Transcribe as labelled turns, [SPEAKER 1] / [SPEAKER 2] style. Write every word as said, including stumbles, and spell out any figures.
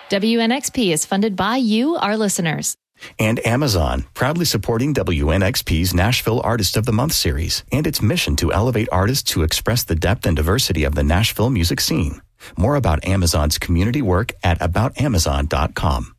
[SPEAKER 1] W N X P is funded by you, our listeners.
[SPEAKER 2] And Amazon, proudly supporting W N X P's Nashville Artist of the Month series and its mission to elevate artists who express the depth and diversity of the Nashville music scene. More about Amazon's community work at about amazon dot com.